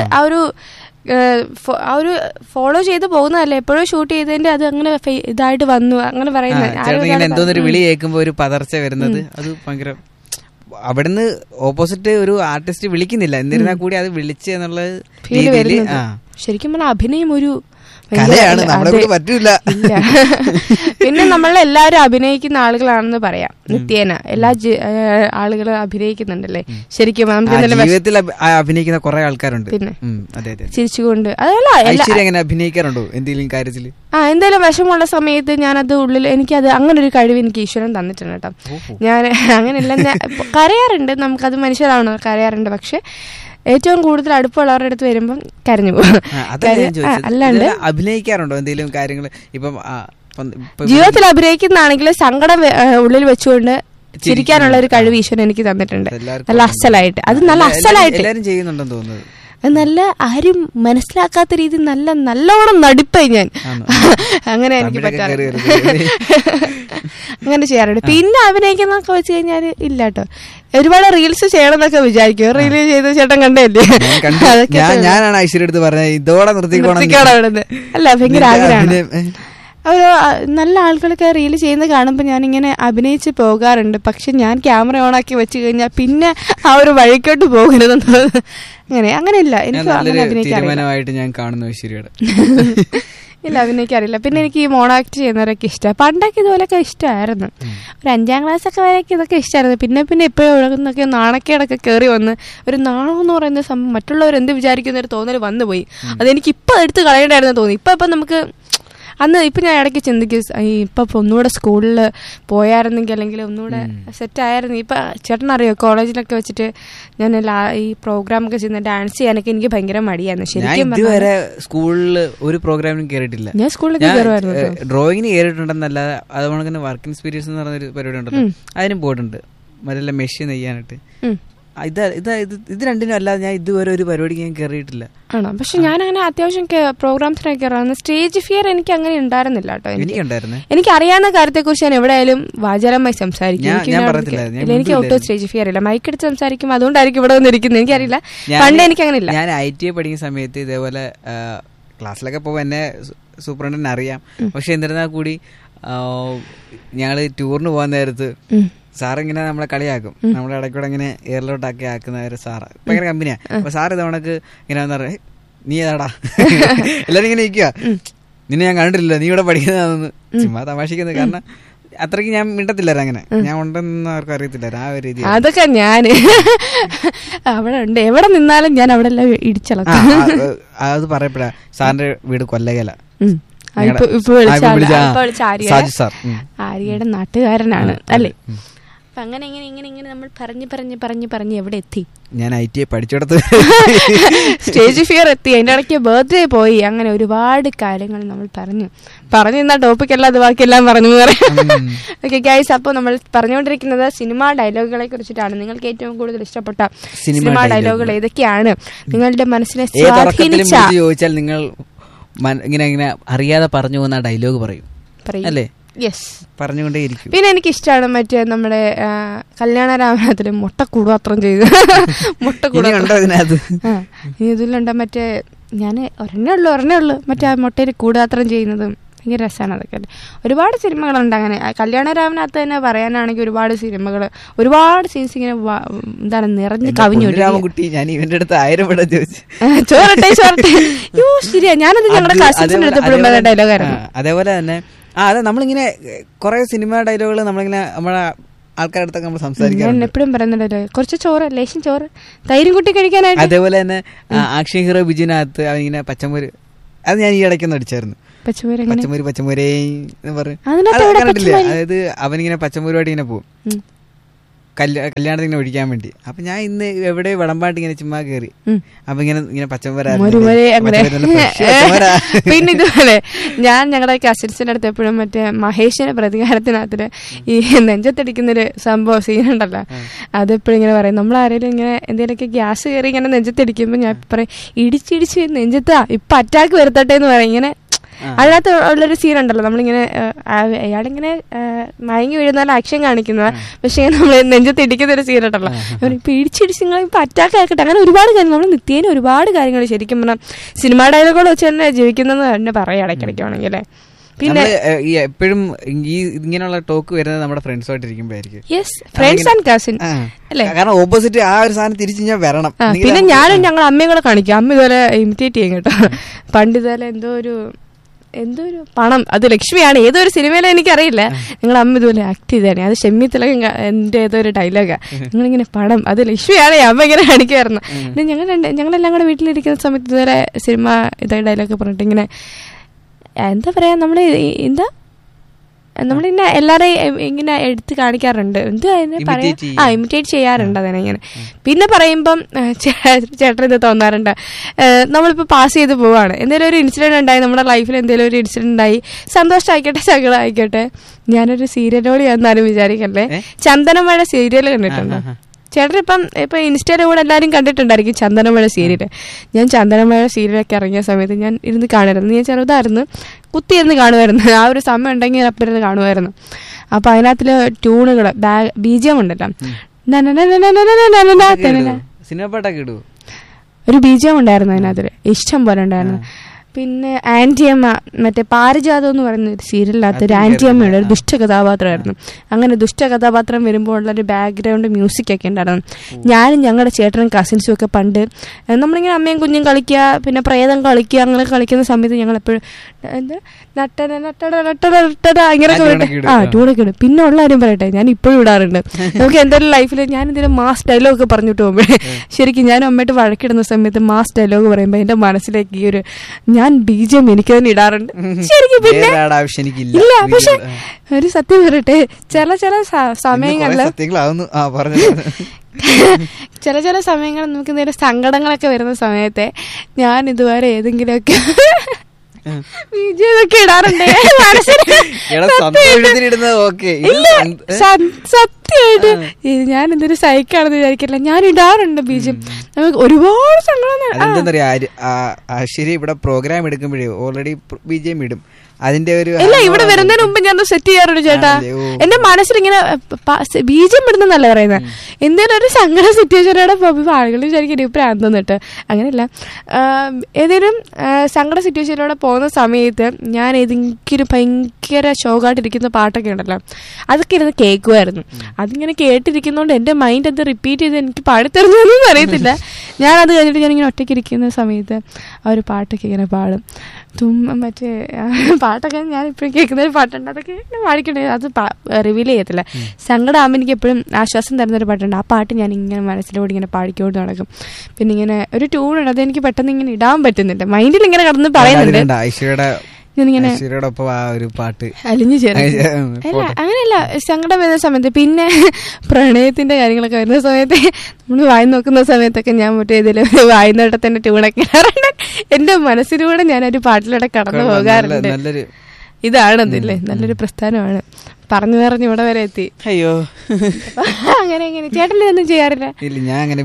ആ ഒരു ഫോളോ ചെയ്ത് പോകുന്നതല്ല, എപ്പോഴും ഷൂട്ട് ചെയ്തതിന്റെ അത് അങ്ങനെ ഇതായിട്ട് വന്നു അങ്ങനെ പറയുന്നത്. എന്തോന്നൊരു വിളി കേൾക്കുമ്പോ ഒരു പതർച്ച വരുന്നത് അത് ഭയങ്കര. അവിടുന്ന് ഓപ്പോസിറ്റ് ഒരു ആർട്ടിസ്റ്റ് വിളിക്കുന്നില്ല, എന്നിരുന്നാൽ കൂടി അത് വിളിച്ച് എന്നുള്ള രീതിയിൽ. ശരിക്കും പറഞ്ഞാൽ അഭിനയം ഒരു കലയാണ്, നമ്മളെ പറ്റൂല. പിന്നെ നമ്മളെല്ലാവരും അഭിനയിക്കുന്ന ആളുകളാണെന്ന് പറയാം. നിത്യേന എല്ലാ ആളുകളും അഭിനയിക്കുന്നുണ്ടല്ലേ. ശരിക്കും ജീവിതത്തിൽ അഭിനയിക്കുന്ന കുറെ ആൾക്കാരുണ്ട്. പിന്നെ ചിരിച്ചുകൊണ്ട് അതല്ല അഭിനയിക്കാറുണ്ടോ എന്തെങ്കിലും കാര്യത്തിൽ? എന്തായാലും വിഷമമുള്ള സമയത്ത് ഞാനത് ഉള്ളിൽ എനിക്കത് അങ്ങനെ ഒരു കഴിവ് എനിക്ക് ഈശ്വരൻ തന്നിട്ടുണ്ട് കേട്ടോ. ഞാൻ അങ്ങനെയല്ല കരയാറുണ്ട്, നമുക്കത് മനുഷ്യരാണോ കരയാറുണ്ട്. പക്ഷെ ഏറ്റവും കൂടുതൽ അടുപ്പമുള്ളവരുടെ അടുത്ത് വരുമ്പം കരഞ്ഞു പോകും. അല്ലാണ്ട് അഭിനയിക്കാറുണ്ടോ എന്തെങ്കിലും കാര്യങ്ങൾ? ഇപ്പം ജീവിതത്തിൽ അഭിനയിക്കുന്നതാണെങ്കിൽ സങ്കടം ഉള്ളിൽ വെച്ചുകൊണ്ട് ചിരിക്കാനുള്ള ഒരു കഴിവ് ഈശ്വരൻ എനിക്ക് തന്നിട്ടുണ്ട്. നല്ല അസലായിട്ട്, അത് നല്ല അസലായിട്ട് ചെയ്യുന്നുണ്ടെന്ന് തോന്നുന്നത്. അത് നല്ല ആരും മനസ്സിലാക്കാത്ത രീതി നല്ലോണം നടിപ്പായി ഞാൻ അങ്ങനെ എനിക്ക് പറ്റാറുണ്ട്. അങ്ങനെ ചെയ്യാറുണ്ട്. പിന്നെ അഭിനയിക്കുന്നൊക്കെ വെച്ച് കഴിഞ്ഞാൽ ഇല്ല കേട്ടോ. ഒരുപാട് റീൽസ് ചെയ്യണം എന്നൊക്കെ വിചാരിക്കും. റീല് ചെയ്ത ചേട്ടൻ കണ്ടല്ലേ, ഞാനാണ് ഐശ്വര്യടുത്ത് പറഞ്ഞത് ഇതോടെ നിർത്തിക്കോണം. അല്ല ഭയങ്കര ആഗ്രഹമാണ്. ഒരു നല്ല ആളുകളൊക്കെ റീല് ചെയ്യുന്നത് കാണുമ്പോൾ ഞാനിങ്ങനെ അഭിനയിച്ച് പോകാറുണ്ട്. പക്ഷെ ഞാൻ ക്യാമറ ഓണാക്കി വെച്ച് കഴിഞ്ഞാൽ പിന്നെ ആ ഒരു വഴിക്കോട്ട് പോകരുതെന്ന് അങ്ങനെയില്ല. എനിക്ക് അഭിനയിക്കാനായിട്ട് ഞാൻ കാണുന്നു ഐശ്വര്യയുടെ ഇല്ല, അഭിനയിക്കാറില്ല. പിന്നെ എനിക്ക് ഈ മോണാക്ട് ചെയ്യുന്നവരൊക്കെ ഇഷ്ടമാണ്. പണ്ടൊക്കെ ഇതുപോലൊക്കെ ഇഷ്ടമായിരുന്നു. ഒരു 5ാം ക്ലാസ്സൊക്കെ വരെയൊക്കെ ഇതൊക്കെ ഇഷ്ടമായിരുന്നു. പിന്നെ എപ്പോഴും ഒഴുകുന്നൊക്കെ നാണക്കേടൊക്കെ കയറി വന്ന് ഒരു നാണം എന്ന് പറയുന്ന സംഭവം മറ്റുള്ളവർ എന്ത് വിചാരിക്കുന്ന ഒരു തോന്നൽ വന്നു പോയി. അതെനിക്ക് ഇപ്പം എടുത്ത് കളയേണ്ടായിരുന്നു തോന്നി. ഇപ്പം നമുക്ക് അന്ന് ഇപ്പം ഞാൻ ഇടയ്ക്ക് ചിന്തിക്കും, ഇപ്പം ഒന്നുകൂടെ സ്കൂളിൽ പോയായിരുന്നെങ്കിൽ അല്ലെങ്കിൽ ഒന്നുകൂടെ സെറ്റായിരുന്നു. ഇപ്പം ചേട്ടനറിയോ കോളേജിലൊക്കെ വെച്ചിട്ട് ഞാൻ ഈ പ്രോഗ്രാമൊക്കെ ചെയ്യുന്ന ഡാൻസ് ചെയ്യാനൊക്കെ എനിക്ക് ഭയങ്കര മടിയായിരുന്നു. ശരിക്കും ഇതുവരെ സ്കൂളിൽ ഒരു പ്രോഗ്രാമിനും കയറിയിട്ടില്ല. ഞാൻ സ്കൂളിലൊക്കെ കയറുമായിരുന്നു. ഡ്രോയിങ്ങിന് കയറിയിട്ടുണ്ടെന്നല്ല, അതുകൊണ്ട് വർക്ക് എക്സ്പീരിയൻസ് എന്ന് പറഞ്ഞൊരു പരിപാടി ഉണ്ടല്ലോ, അതിനും പോയിട്ടുണ്ട്. മറ്റേ മെഷീൻ നെയ്യാനായിട്ട്. ഇത് രണ്ടിനും അല്ലാതെ ഞാൻ ഇതുവരെ ഒരു പരിപാടിക്ക് ഞാൻ കയറിയിട്ടില്ല. ആണോ? പക്ഷെ ഞാൻ അങ്ങനെ അത്യാവശ്യം പ്രോഗ്രാംസിനൊക്കെ കയറാറുണ്ട്. സ്റ്റേജ് ഫിയർ എനിക്ക് അങ്ങനെ ഉണ്ടായിരുന്നില്ല കേട്ടോ. എനിക്ക് അറിയാവുന്ന കാര്യത്തെ കുറിച്ച് ഞാൻ എവിടെയായാലും വാചാലമായി സംസാരിക്കും. എനിക്ക് ഒട്ടും സ്റ്റേജ് ഫിയർ ഇല്ല. മൈക്കെടുത്ത് സംസാരിക്കും, അതുകൊണ്ടായിരിക്കും ഇവിടെ വന്നിരിക്കുന്നത്. എനിക്കറിയില്ല, പണ്ട് എനിക്ക് അങ്ങനെ ഇല്ല. ഞാൻ ITA പഠിക്കുന്ന സമയത്ത് ഇതേപോലെ ക്ലാസ്സിലൊക്കെ പോകുമ്പോൾ എന്നെ സൂപ്രണ്ടിനെ അറിയാം. പക്ഷെ എന്നിരുന്നാൽ കൂടി ഞങ്ങള് ടൂറിന് പോകാൻ നേരത്ത് സാറിങ്ങനെ നമ്മളെ കളിയാക്കും. നമ്മളെ ഇടയ്ക്കൂടെ ഇങ്ങനെ എയർലോട്ടാക്കി ആക്കുന്ന ഒരു സാറ് ഭയങ്കര കമ്പനിയാ. അപ്പൊ സാർ ഇതവണക്ക് ഇങ്ങനെ വന്നാ നീ ഏതാടാ എല്ലാരും ഇങ്ങനെ ഇരിക്കുക, നിന്നെ ഞാൻ കണ്ടിട്ടില്ല, നീ ഇവിടെ പഠിക്കുന്നതാണെന്ന് ചുമ്മാ തമാശിക്കുന്നത്. കാരണം അത്രയ്ക്ക് ഞാൻ മിണ്ടത്തില്ലായിരുന്നു. അങ്ങനെ ഞാൻ ഉണ്ടെന്ന് ആർക്കും അറിയത്തില്ലായിരുന്നു ആ ഒരു രീതി. അതൊക്കെ ഞാൻ അവിടെ ഉണ്ട്, എവിടെ നിന്നാലും ഞാൻ അവിടെ എല്ലാം ഇടിച്ചളക്കും. അത് പറയപ്പെടാ സാറിന്റെ വീട് കൊല്ലകല. ആര്യയുടെ നാട്ടുകാരനാണ് അല്ലേ. അപ്പൊ അങ്ങനെ ഇങ്ങനെ നമ്മൾ പറഞ്ഞ് എവിടെ എത്തി? ഞാൻ ITA പഠിച്ചെടുത്ത് സ്റ്റേജ് ഫിയർ എത്തി. അതിന്റെ ഇടയ്ക്ക് ബർത്ത്ഡേ പോയി. അങ്ങനെ ഒരുപാട് കാര്യങ്ങൾ നമ്മൾ പറഞ്ഞു നിന്ന ടോപ്പിക് അല്ലാതെ ബാക്കിയെല്ലാം പറഞ്ഞു പറയാം. ഓക്കെ ഗൈസ്, അപ്പോൾ നമ്മൾ പറഞ്ഞുകൊണ്ടിരിക്കുന്നത് സിനിമാ ഡയലോഗുകളെ കുറിച്ചിട്ടാണ്. നിങ്ങൾക്ക് ഏറ്റവും കൂടുതൽ ഇഷ്ടപ്പെട്ട സിനിമാ ഡയലോഗുകൾ ഏതൊക്കെയാണ്? നിങ്ങളുടെ മനസ്സിനെ സ്വാധീനിച്ച ചോദിച്ചാൽ നിങ്ങൾ ഇങ്ങനെ അറിയാതെ പറഞ്ഞു പോകുന്ന ഡയലോഗ് പറയും അല്ലേ? യെസ്, പറഞ്ഞുകൊണ്ടേയിരിക്കും. പിന്നെ എനിക്ക് ഇഷ്ടമാണ് മറ്റേ നമ്മുടെ കല്യാണ രാമനാഥില് മുട്ടക്കൂടാത്രം ചെയ്ത് ഇതിലുണ്ട് മറ്റേ ഞാൻ ഒരെണ്ണേ ഉള്ളു മറ്റേ ആ മുട്ടയിൽ കൂടാത്രം ചെയ്യുന്നതും ഭയങ്കര രസമാണ് അതൊക്കെ. ഒരുപാട് സിനിമകളുണ്ട് അങ്ങനെ. കല്യാണരാമനകത്ത് തന്നെ പറയാനാണെങ്കിൽ ഒരുപാട് സിനിമകൾ, ഒരുപാട് സീൻസ് ഇങ്ങനെ എന്താണ് നിറഞ്ഞ് കവിഞ്ഞു. രാമൻകുട്ടി ഞാൻ ഇവന്റെ അടുത്ത് 1000 വട ചോദിച്ചു. ചോറട്ടെ ചോറട്ടെ. യോ ശരിയാ, ഞാനത് ഞങ്ങളുടെ കസിൻസിന്റെ അടുത്ത് എപ്പോഴും പറയുന്ന ഡയലോഗായിരുന്നു. അതേപോലെ തന്നെ അതെ നമ്മളിങ്ങനെ കുറെ സിനിമ ഡയലോഗുകൾ നമ്മളിങ്ങനെ നമ്മുടെ ആൾക്കാരുടെ അടുത്തൊക്കെ നമ്മൾ സംസാരിക്കാൻ എപ്പോഴും പറയുന്നുണ്ടല്ലോ, കുറച്ച് ചോറ്, ലേശം ചോറ്, തൈരും കുട്ടി കഴിക്കാനായിട്ട്. അതേപോലെ തന്നെ ആക്ഷൻ ഹീറോ ബിജുവിനകത്ത് അവനിങ്ങനെ പച്ചമൂര്, അത് ഞാൻ ഈ ഇടയ്ക്കൊന്ന് അടിച്ചായിരുന്നു. പച്ചമൂരേ എന്ന് പറഞ്ഞു കണ്ടിട്ടില്ല. അതായത് അവനിങ്ങനെ പച്ചമൂരുമായിട്ട് ഇങ്ങനെ പോകും കല്യാണത്തിന് ഇങ്ങനെ ഒഴിക്കാൻ വേണ്ടി. അപ്പൊ ഞാൻ ഇന്ന് എവിടെ വിളമ്പാട്ട് ഇങ്ങനെ ചുമ്മാ കയറി. അപ്പൊ ഇങ്ങനെ പച്ചമൂര. പിന്നെ ഇതുപോലെ ഞാൻ ഞങ്ങളുടെ കസിൻസിന്റെ അടുത്ത് എപ്പോഴും മറ്റേ മഹേഷിന്റെ പ്രതികാരത്തിനകത്ത് ഈ നെഞ്ചത്തടിക്കുന്നൊരു സംഭവം സീനുണ്ടല്ലോ, അതെപ്പോഴും ഇങ്ങനെ പറയും. നമ്മൾ ആരെങ്കിലും ഇങ്ങനെ എന്തെങ്കിലുമൊക്കെ ഗ്യാസ് കയറി ഇങ്ങനെ നെഞ്ചത്തടിക്കുമ്പോൾ ഞാൻ പറയും ഇടിച്ചിടിച്ച് നെഞ്ചത്താ ഇപ്പൊ അറ്റാക്ക് വരുത്തട്ടെ എന്ന് പറയും. ഇങ്ങനെ അതിനകത്ത് ഉള്ളൊരു സീനുണ്ടല്ലോ, നമ്മളിങ്ങനെ അയാളിങ്ങനെ മയങ്ങി വീഴുന്ന ആക്ഷൻ കാണിക്കുന്നത്, പക്ഷെ നമ്മൾ നെഞ്ചത്ത് ഇടിക്കുന്ന ഒരു സീനുണ്ടല്ലോ, ഇപ്പൊ ഇടിച്ചിടിച്ച് നിങ്ങൾ ഇപ്പൊ അറ്റാക്ക് ആക്കട്ടെ. അങ്ങനെ ഒരുപാട് കാര്യം നമ്മൾ നിത്യേന ഒരുപാട് കാര്യങ്ങൾ ശരിക്കും പറഞ്ഞാൽ സിനിമാ ഡയലോഗുകൾ വെച്ച് തന്നെ ജീവിക്കുന്നതെന്ന് തന്നെ പറയാം ഇടയ്ക്കിടയ്ക്കാണെങ്കിൽ അല്ലേ. പിന്നെ എപ്പോഴും ഈ ഇങ്ങനെയുള്ള ടോക്ക് വരുന്നത് നമ്മുടെ ഫ്രണ്ട്സുമായിട്ടിരിക്കുമ്പോഴായിരിക്കും. യെസ്, ഫ്രണ്ട്സ് ആൻഡ് കസിൻ അല്ലേ. കാരണം ഓപ്പോസിറ്റ് ആ ഒരു സാധനം തിരിച്ചു ഞാൻ വരണം. പിന്നെ ഞാനും ഞങ്ങൾ അമ്മയും കൂടെ കാണിക്കും. അമ്മ ഇതുപോലെ ഇമിറ്റേറ്റ് ചെയ്യും കേട്ടോ. പണ്ട് ഇതുപോലെ എന്തോ ഒരു പണം, അത് ലക്ഷ്മിയാണ്, ഏതോ ഒരു സിനിമയിലും എനിക്കറിയില്ല, നിങ്ങളുടെ അമ്മ ഇതുപോലെ ആക്ട് ചെയ്താണ്. അത് ഷെമ്മിത്തിലകം എന്റെ ഏതോ ഒരു ഡയലോഗാ. നിങ്ങളിങ്ങനെ പണം, അത് ലക്ഷ്മിയാണ്, അമ്മ ഇങ്ങനെ കാണിക്കുമായിരുന്നു. ഞങ്ങളെല്ലാം കൂടെ വീട്ടിലിരിക്കുന്ന സമയത്ത് ഇതുവരെ സിനിമ ഇതായ ഡയലോഗ് പറഞ്ഞിട്ട് ഇങ്ങനെ എന്താ പറയാ, നമ്മളിങ്ങനെ എല്ലാവരെയും ഇങ്ങനെ എടുത്ത് കാണിക്കാറുണ്ട്. എന്ത് പറയാ, ഇമിറ്റേറ്റ് ചെയ്യാറുണ്ട് അതിനെ ഇങ്ങനെ. പിന്നെ പറയുമ്പം ചേട്ടൻ ഇത് തോന്നാറുണ്ട്, നമ്മളിപ്പോൾ പാസ് ചെയ്ത് പോവാണ്, എന്തെങ്കിലും ഒരു ഇൻസിഡന്റ് ഉണ്ടായി നമ്മുടെ ലൈഫിൽ, എന്തെങ്കിലും ഒരു ഇൻസിഡന്റ് ഉണ്ടായി, സന്തോഷമായിക്കോട്ടെ സങ്കടം ആയിക്കോട്ടെ, ഞാനൊരു സീരിയലോട് എന്നാലും വിചാരിക്കല്ലേ, ചന്ദനമഴ സീരിയൽ കണ്ടിട്ടുണ്ടോ ചേട്ടൻ? ഇപ്പം ഇൻസ്റ്റയിലൂടെ എല്ലാവരും കണ്ടിട്ടുണ്ടായിരിക്കും ചന്ദനമഴ സീരിയൽ. ഞാൻ ചന്ദനമഴ സീരിയലൊക്കെ ഇറങ്ങിയ സമയത്ത് ഞാൻ ഇരുന്ന് കാണുമായിരുന്നു. ഞാൻ ചെറുതായിരുന്നു, കുത്തിയിരുന്ന് കാണുമായിരുന്നു. ആ ഒരു സമയം ഉണ്ടെങ്കിൽ അപ്പം ഇരുന്ന് കാണുമായിരുന്നു. അപ്പം അതിനകത്തില് ട്യൂണുകൾ ബീജിയം ഉണ്ടല്ലോ, ഒരു ബീജിയം ഉണ്ടായിരുന്നു അതിനകത്തില്, ഇഷ്ടം പോലെ ഉണ്ടായിരുന്നു. പിന്നെ ആന്റിയമ്മ, മറ്റേ പാരിജാതം എന്ന് പറയുന്ന ഒരു സീരിയലിനകത്ത് ഒരു ആന്റിയമ്മയുടെ ഒരു ദുഷ്ട കഥാപാത്രമായിരുന്നു. അങ്ങനെ ദുഷ്ട കഥാപാത്രം വരുമ്പോൾ ഉള്ളൊരു ബാക്ക്ഗ്രൗണ്ട് മ്യൂസിക് ഒക്കെ ഉണ്ടായിരുന്നു. ഞാനും ഞങ്ങളുടെ ചേട്ടനും കസിൻസും ഒക്കെ പണ്ട് നമ്മളിങ്ങനെ അമ്മയും കുഞ്ഞും കളിക്കുക, പിന്നെ പ്രേതം കളിക്കുക, അങ്ങനെ കളിക്കുന്ന സമയത്ത് ഞങ്ങൾ എപ്പോഴും നട്ടട നട്ടട നട്ടട നട്ടട ഇങ്ങനെയൊക്കെ ട്യൂണൊക്കെ ഇടും. പിന്നെ ഉള്ള കാര്യം പറയട്ടെ, ഞാൻ ഇപ്പോഴും ഇടാറുണ്ട്. നമുക്ക് എന്തെങ്കിലും ലൈഫിൽ ഞാൻ എന്തെങ്കിലും മാസ് ഡയലോഗ് ഒക്കെ പറഞ്ഞിട്ട് പോകുമ്പോഴേ ശരിക്കും ഞാൻ അമ്മയായിട്ട് വഴക്കിടുന്ന സമയത്ത് മാസ് ഡയലോഗ് പറയുമ്പോൾ എൻ്റെ മനസ്സിലേക്ക് ഈ ഒരു ഞാൻ ബീജം എനിക്ക് തന്നെ ഇടാറുണ്ട് ശരിക്കും. പിന്നെ ഇല്ല, പക്ഷെ ഒരു സത്യം പറയട്ടെ, ചില സമയങ്ങളില് ചില സമയങ്ങളിൽ നമുക്ക് എന്തെങ്കിലും സങ്കടങ്ങളൊക്കെ വരുന്ന സമയത്തെ ഞാൻ ഇതുവരെ ഏതെങ്കിലുമൊക്കെ ബീജമൊക്കെ ഇടാറുണ്ട്. സത്യമായിട്ട് ഞാൻ എന്തൊരു സൈക്കാണെന്ന് വിചാരിക്കില്ല, ഞാൻ ഇടാറുണ്ട് ബീജം. നമുക്ക് ഒരുപാട് സങ്കടം. ശരി, ഇവിടെ പ്രോഗ്രാം എടുക്കുമ്പോഴേ ഓൾറെഡി ബീജം ഇടും. അതിന്റെ ഒരു ഇല്ല, ഇവിടെ വരുന്നതിന് മുമ്പ് ഞാൻ സെറ്റ് ചെയ്യാറുണ്ട് ചേട്ടാ. എന്റെ മനസ്സിലിങ്ങനെ ബീജം ഇടുന്നല്ല പറയുന്നത്, എന്തേലും ഒരു സങ്കട സിറ്റുവേഷനോടെ പോകുമ്പോൾ ആളുകൾ വിചാരിക്കും ഇപ്പം ആന്തന്നിട്ട്. അങ്ങനെയല്ല, ഏതെങ്കിലും സങ്കട സിറ്റുവേഷനിലൂടെ പോകുന്ന സമയത്ത് ഞാൻ ഏതെങ്കിലും ഭയങ്കര ഷോക്കായിട്ടിരിക്കുന്ന പാട്ടൊക്കെ ഉണ്ടല്ലോ, അതൊക്കെ ഇരുന്ന് കേൾക്കുമായിരുന്നു. അതിങ്ങനെ കേട്ടിരിക്കുന്നതുകൊണ്ട് എൻ്റെ മൈൻഡ് അത് റിപ്പീറ്റ് ചെയ്ത് എനിക്ക് പാടിത്തരുന്നൊന്നും അറിയത്തില്ല. ഞാൻ അത് കഴിഞ്ഞിട്ട് ഞാനിങ്ങനെ ഒറ്റയ്ക്ക് ഇരിക്കുന്ന സമയത്ത് ആ ഒരു പാട്ടൊക്കെ ഇങ്ങനെ പാടും. മറ്റേ പാട്ടൊക്കെ ഞാൻ ഇപ്പോഴും കേൾക്കുന്ന ഒരു പാട്ടുണ്ട്, അതൊക്കെ പാടിക്കണ്ടേ, അത് റിവീൽ ചെയ്യത്തില്ല. സങ്കടമാകുമ്പോൾ എനിക്ക് എപ്പോഴും ആശ്വാസം തരുന്നൊരു പാട്ടുണ്ട്. ആ പാട്ട് ഞാൻ ഇങ്ങനെ മനസ്സിലൂടെ ഇങ്ങനെ പാടിക്കൊണ്ട് നടക്കും. പിന്നെ ഇങ്ങനെ ഒരു ട്യൂണുണ്ട്, അതെനിക്ക് പെട്ടെന്ന് ഇങ്ങനെ ഇടാൻ പറ്റുന്നുണ്ട്, മൈൻഡിൽ ഇങ്ങനെ കടന്ന് പറയുന്നുണ്ട്. ഞാനിങ്ങനെ അലിഞ്ഞു ചേർന്ന് അങ്ങനെയല്ല, സങ്കടം വരുന്ന സമയത്ത്. പിന്നെ പ്രണയത്തിന്റെ കാര്യങ്ങളൊക്കെ വരുന്ന സമയത്ത് നമ്മൾ വായി നോക്കുന്ന സമയത്തൊക്കെ ഞാൻ മറ്റേ ഇതിൽ വായിന്നോട്ടത്തിന്റെ ട്യൂണൊക്കെ ഇടാറുണ്ട്. എന്റെ മനസ്സിലൂടെ ഞാനൊരു പാട്ടിലൂടെ കടന്നു പോകാറുണ്ട്. ഇതാണെന്നില്ലേ, നല്ലൊരു പ്രസ്ഥാനമാണ്. പറഞ്ഞു ഇവിടെ വരെ എത്തി. അയ്യോ, അങ്ങനെ ചേട്ടൻ ഇതൊന്നും ചെയ്യാറില്ല? ഞാൻ അങ്ങനെ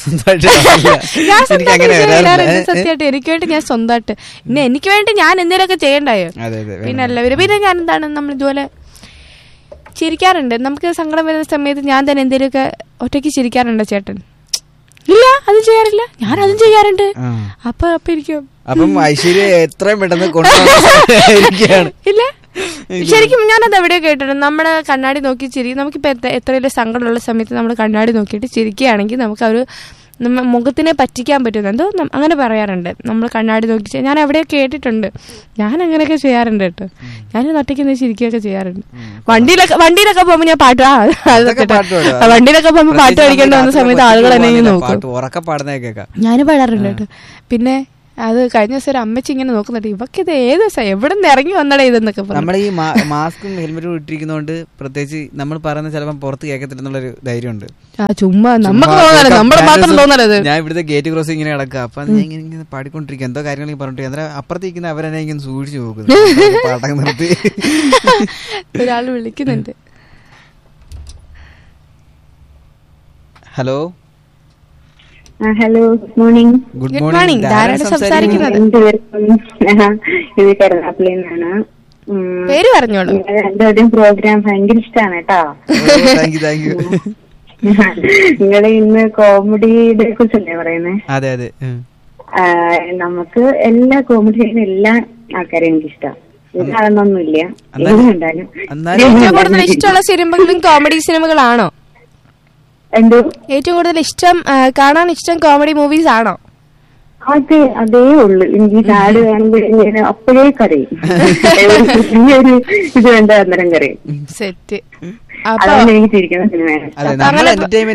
സത്യമായിട്ട് എനിക്ക് വേണ്ടി ഞാൻ സ്വന്തമായിട്ട്, പിന്നെ എനിക്ക് വേണ്ടി ഞാൻ എന്തെങ്കിലുമൊക്കെ ചെയ്യണ്ടായോ. പിന്നെ എല്ലാവരും പിന്നെ ഞാൻ എന്താണ്, നമ്മൾ ഇതുപോലെ ചിരിക്കാറുണ്ട്. നമുക്ക് സങ്കടം വരുന്ന സമയത്ത് ഞാൻ തന്നെ എന്തെങ്കിലുമൊക്കെ ഒറ്റയ്ക്ക് ചിരിക്കാറുണ്ട്. ചേട്ടൻ ഇല്ല, അതും ചെയ്യാറില്ല, ഞാൻ അതും ചെയ്യാറുണ്ട്. അപ്പൊ ഇരിക്കും അപ്പം ഐശ്വര്യ എത്രയും പെട്ടെന്ന് കൊണ്ടുപോയിരിക്കുകയാണ്. ഇല്ല, ശരിക്കും ഞാനത് എവിടെയോ കേട്ടിട്ടുണ്ട്. നമ്മുടെ കണ്ണാടി നോക്കി നമുക്കിപ്പോൾ എത്രയൊരു സങ്കടമുള്ള സമയത്ത് നമ്മൾ കണ്ണാടി നോക്കിയിട്ട് ചിരിക്കുകയാണെങ്കിൽ നമുക്ക് ഒരു മുഖത്തിനെ പറ്റിക്കാൻ പറ്റുന്ന എന്തോ അങ്ങനെ പറയാറുണ്ട്. നമ്മൾ കണ്ണാടി നോക്കി ഞാൻ എവിടെയോ കേട്ടിട്ടുണ്ട്. ഞാൻ അങ്ങനെയൊക്കെ ചെയ്യാറുണ്ട് കേട്ടോ. ഞാൻ ഒറ്റയ്ക്ക് ചിരിക്കുകയൊക്കെ ചെയ്യാറുണ്ട്. വണ്ടിയിലൊക്കെ പോകുമ്പോൾ ഞാൻ വണ്ടിയിലൊക്കെ പോകുമ്പോൾ പാട്ട് പഠിക്കേണ്ടി വന്ന സമയത്ത് ആളുകൾ എന്നെ നോക്കും. ഞാൻ പാടാറുണ്ട് കേട്ടോ. പിന്നെ അത് കഴിഞ്ഞ ദിവസം ഒരു അമ്മച്ചി ഇങ്ങനെ നോക്കുന്നുണ്ട്, ഇവക്ക് ഇത് ഏത് ദിവസം എവിടെ നിന്ന് ഇറങ്ങി വന്നടേ ഇതെന്നൊക്കെ പറഞ്ഞു. നമ്മൾ ഈ മാസ്കും ഹെൽമെറ്റും ഇട്ടിരിക്കുന്നതുകൊണ്ട് പ്രത്യേകിച്ച് നമ്മൾ പറയുന്നത് ചിലപ്പോൾ പുറത്ത് കേൾക്കത്തില്ലെന്നുള്ളൊരു ധൈര്യമുണ്ട്. ചുമ്മാ നമുക്ക് തോന്നല്ലേ, നമ്മള് മാത്രം തോന്നലത്. ഞാൻ ഇവിടുത്തെ ഗേറ്റ് ക്രോസ് ഇങ്ങനെ കിടക്കുക, അപ്പൊ ഞാൻ ഇങ്ങനെ പാടിക്കൊണ്ടിരിക്കുക, എന്തോ കാര്യങ്ങൾ പറഞ്ഞിട്ട് അന്നേരം അപ്പുറത്തേക്കുന്ന അവരെന്നെ ഇങ്ങനെ സൂക്ഷിച്ചു നോക്കുന്നു. പാട്ടം നിർത്തി ഒരാൾ വിളിക്കുന്നുണ്ട്. Hello hello, good morning. Good morning. ധാരാളം സംസാരിക്കുന്നത് ഇത് കരുനാപ്പള്ളിയിൽ നിന്നാണ്. പേര് പറഞ്ഞോളൂ. രണ്ടുപേരുടെയും പ്രോഗ്രാം ഭയങ്കര ഇഷ്ടമാണ് കേട്ടോ. നിങ്ങള് ഇന്ന് കോമഡിയെ കുറിച്ചല്ലേ പറയുന്നേ? അതെ അതെ. നമുക്ക് എല്ലാ കോമഡിയും എല്ലാ ആൾക്കാരെയും എനിക്കിഷ്ടം. ഇതാണെന്നൊന്നുമില്ല. എന്തുകൊണ്ടാലും ഏറ്റവും കൂടുതൽ ഇഷ്ടമുള്ള സിനിമകളും കോമഡി സിനിമകളാണോ? എന്തോ ഏറ്റവും കൂടുതൽ ഇഷ്ടം കാണാൻ ഇഷ്ടം കോമഡി മൂവീസ് ആണോ? അതേ ഉള്ളു. എനിക്ക് നാട് കാണുമ്പോൾ അപ്പോഴേ കരയും. ഇത് വേണ്ട അന്നേരം കരയും. സെറ്റ്. അതാണ് എനിക്ക് ചിരിക്കുന്ന സിനിമയാണ്.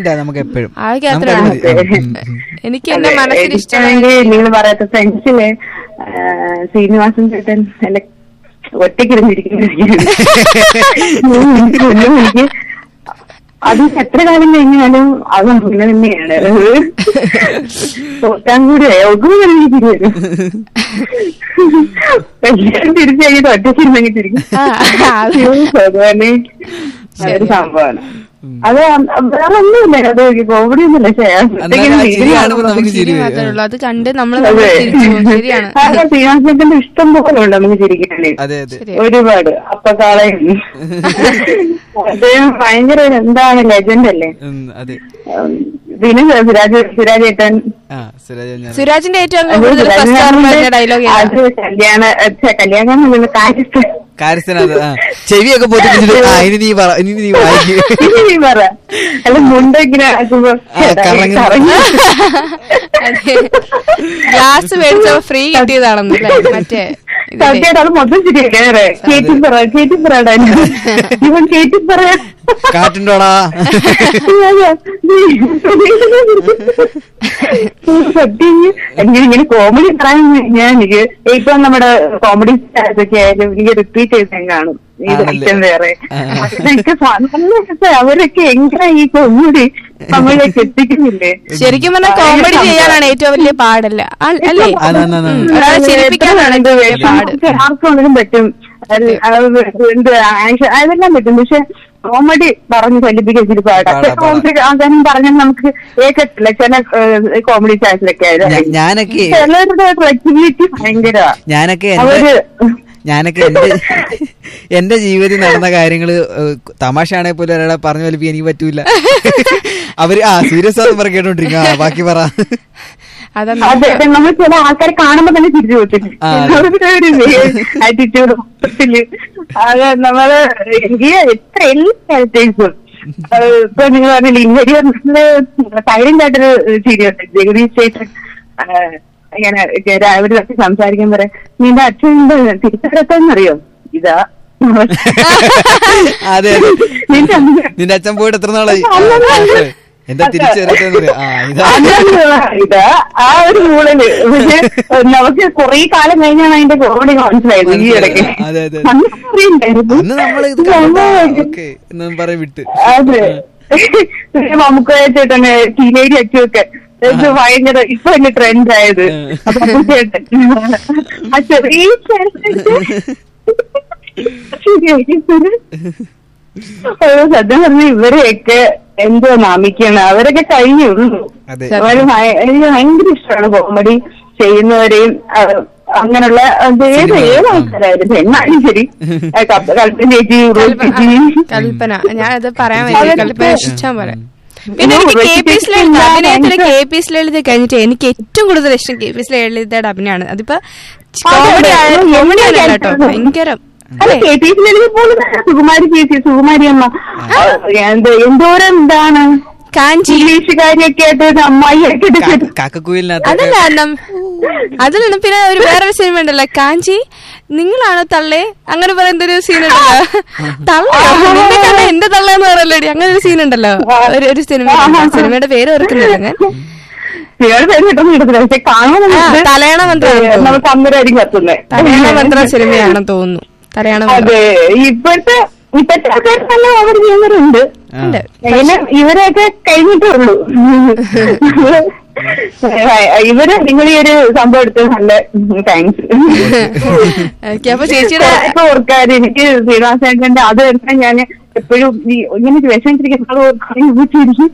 എനിക്ക് എന്റെ മനസ്സിൽ ഇഷ്ടമാണെങ്കിൽ നിങ്ങൾ പറയാത്ത ഫ്രണ്ട്സിലെ ശ്രീനിവാസൻ ചേട്ടൻ എന്നെ ഒറ്റയ്ക്കിരുന്നിരിക്കുന്ന എനിക്ക് അത് എത്ര കാലം കഴിഞ്ഞാലും അത് അങ്ങനെ തന്നെയാണ്. തോറ്റാൻ കൂടി ഒന്നും തിരി വരും. എല്ലാരും തിരിച്ചു കഴിഞ്ഞിട്ട് ഒറ്റയ്ക്കിരുന്നെങ്കിൽ തിരിക്കും. ഭഗവാനെ അതൊരു സംഭവമാണ്. അത് വേറെ ഒന്നുമില്ല, അത് കോമഡി ഒന്നുമില്ല. അത് കണ്ട് നമ്മൾ ശ്രീനിവാസത്തിന്റെ ഇഷ്ടം പോലെ ഉണ്ട് നമുക്ക് ചിരിക്കാനേ, ഒരുപാട്. അപ്പക്കാളയും അദ്ദേഹം ഭയങ്കര എന്താണ് ലെജൻഡ് അല്ലേ. പിന്നെ സുരാജേട്ടൻ, സുരാജിന്റെ ഏറ്റവും കല്യാണം ചെവിയൊക്കെ അല്ല മുണ്ടൊക്കെ ഗ്ലാസ് മേടിച്ച ഫ്രീ കിട്ടിയതാണെന്നല്ലേ മറ്റേ സത്യമായിട്ട് അത് മൊത്തം ശരിയല്ലേ. ഇവൻ കേറ്റി പറയാ കാറ്റുണ്ടോടാ സത്യം. ഇങ്ങനെ കോമഡി പറയാൻ കഴിഞ്ഞാൽ എനിക്ക് ഇപ്പൊ നമ്മുടെ കോമഡി സ്റ്റാർസൊക്കെ ആയാലും എനിക്ക് റിപ്പീറ്റ് ചെയ്ത് കാണും. വേറെ അവരൊക്കെ എങ്ങനെ ഈ കോമഡി നമ്മളിലേക്ക് എത്തിക്കുന്നില്ലേ? ശരിക്കും പറഞ്ഞാൽ കോമഡി ചെയ്യാനാണ് ഏറ്റവും വലിയ പാടല്ല അല്ലേ? ആർക്കും പറ്റും, അതെല്ലാം പറ്റും. പക്ഷെ കോമഡി പറഞ്ഞ് ഫലിപ്പിക്കാൻ ഇച്ചിരി പാടാ. ആൾക്കാരും പറഞ്ഞാൽ നമുക്ക് ഏക്കത്തില്ല. ചില കോമഡി ചാനലൊക്കെ ചിലരുടെ ഫ്ലെക്സിബിലിറ്റി ഭയങ്കര. ഞാനൊക്കെ എന്റെ ജീവിതത്തിൽ നടന്ന കാര്യങ്ങള് തമാശയാണെ പോലും ഒരാളെ പറഞ്ഞു ഫലിപ്പിക്കാൻ എനിക്ക് പറ്റൂല. അവര് സീരിയസ് ആണെന്ന് പറഞ്ഞ് കേട്ടോണ്ടിരിക്കുക. ബാക്കി പറ. അതെ, നമ്മൾ ചില ആൾക്കാരെ കാണുമ്പോ തന്നെ തിരിച്ചു പോയിട്ടില്ല ആറ്റിറ്റ്യൂഡ്. അത് നമ്മള് എനിക്ക് എത്ര എല്ലാ ക്യാരക്ടേഴ്സും ഇപ്പൊ നിങ്ങൾ പറഞ്ഞില്ല ഇന്റീരിയറില് സൈലന്റ് ആയിട്ടൊരു സീരിയസ് ജഗദീഷ് ചേട്ടൻ ഇങ്ങനെ രാവിലെ സംസാരിക്കാൻ പറയാം, നിന്റെ അച്ഛൻ തിരിച്ചറിയത്തെന്നറിയോ? ഇതാ നിന്റെ അച്ഛൻ പോയിട്ട് എത്ര നാളായി? എന്താ ഇതാ ആ ഒരു മൂളല്. പക്ഷെ നമുക്ക് കൊറേ കാലം കഴിഞ്ഞാണ് അതിന്റെ കോമഡി മനസ്സിലായത്. ഈ ഇടയ്ക്ക് അതെ നമുക്ക് ചേട്ടന് ടീനേജ് അച്ഛനൊക്കെ ഭയങ്കര ഇപ്പൊ എന്റെ ട്രെൻഡ് ആയത്. അപ്പൊ ചേട്ടൻ ആ ചെറിയ സത്യം പറഞ്ഞ ഇവരെയൊക്കെ എന്തോ നാമിക്കാണ്. അവരൊക്കെ കഴിഞ്ഞുള്ളൂ. അവര് എനിക്ക് ഭയങ്കര ഇഷ്ടമാണ് കോമഡി ചെയ്യുന്നവരെയും അങ്ങനെയുള്ള ഏത് ആൾക്കാരായിരുന്നു. എന്നാലും ശരി കൽപ്പന ചേച്ചി കൽപ്പന ഞാനത് പറയാൻ കൽപ്പന ഇഷ്ടം പറയാം. പിന്നെ എനിക്ക് KPS ലളിത അഭിനയത്തില് KPS ലളിത കഴിഞ്ഞിട്ട് എനിക്ക് ഏറ്റവും കൂടുതൽ ഇഷ്ടം KPS ലളിതയുടെ അഭിനയമാണ്. അതിപ്പോ കോമഡി ആണല്ലോ കേട്ടോ, ഭയങ്കര. KPS ലളിത പോലും സുകുമാരി ചേച്ചി, സുകുമാരി അമ്മ എന്തോരം എന്താണ് കാഞ്ചി ഇംഗ്ലീഷുകാരിയൊക്കെ ആയിട്ട് അമ്മായിയൊക്കെ അതല്ല അതിലാണ്. പിന്നെ ഒരു വേറൊരു സിനിമ ഉണ്ടല്ലോ കാഞ്ചി, നിങ്ങളാണോ തള്ളേ അങ്ങനെ പറയുന്ന ഒരു സീൻ ഉണ്ടല്ലോ, തള്ള എന്റെ തള്ള എന്ന് പറയല്ലേടി, അങ്ങനെ ഒരു സീൻ ഉണ്ടല്ലോ ഒരു സിനിമയുടെ പേര് ഓർക്കുന്നില്ല ഞാൻ. തലയണ മന്ത്രം, തലയണ മന്ത്രം സിനിമയാണെന്ന് തോന്നുന്നു. തലയണ അതെ. ഇപ്പോഴത്തെ ആൾക്കാർ ഓവർ ചെയ്യുന്നവരുണ്ട്, ഇങ്ങനെ ഇവരൊക്കെ കഴിഞ്ഞിട്ടേ ഉള്ളൂ. നിങ്ങൾ ഈ ഒരു സംഭവം എടുത്തത് നല്ല താങ്ക്സ്. അപ്പൊ ചേച്ചിയുടെ ഓർക്കാറ് എനിക്ക് ശ്രീനിവാസേട്ടന്റെ അത് എടുക്കാൻ ഞാൻ എപ്പോഴും ഇങ്ങനെ വിഷമിച്ചിരിക്കുന്നത് ഓർക്കാറിരിക്കും.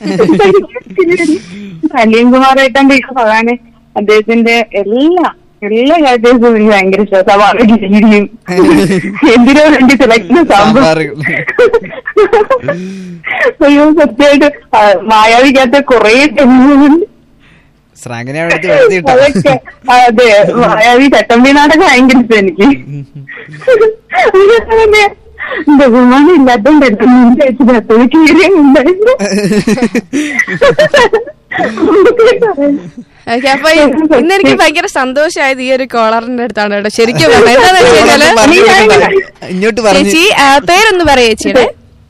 സലീംകുമാറേട്ടന്റെ ഭഗവാന് അദ്ദേഹത്തിന്റെ എല്ലാ ക്യാരക്ടേഴ്സും എനിക്ക് ഭയങ്കര ഇഷ്ടമാണ്. സവാറിയും എന്തിനോ വേണ്ടി സെലക്ട് സംഭവം. അയ്യോ സത്യമായിട്ട് മായാവിക്കകത്ത് കൊറേ തെങ്ങുണ്ട് അതൊക്കെ. അതെ, മായാവി ചട്ടമ്പി നാടകം ഭയങ്കര ഇഷ്ടം എനിക്ക്. ബഹുമാനം ഇല്ലാത്തോണ്ട് ഉണ്ടായിരുന്നു. അപ്പൊ ഇന്നെനിക്ക് ഭയങ്കര സന്തോഷമായത് ഈ ഒരു കോളറിന്റെ അടുത്താണ് കേട്ടോ. ശരിക്കും ചേച്ചി പേരൊന്ന് പറയാ ചേച്ചിയുടെ.